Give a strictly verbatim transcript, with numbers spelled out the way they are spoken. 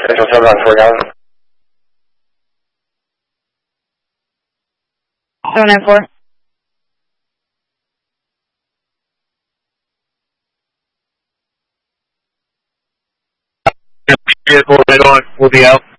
Central seven on four gallon. seven nine four. Vehicle right on. We'll be out.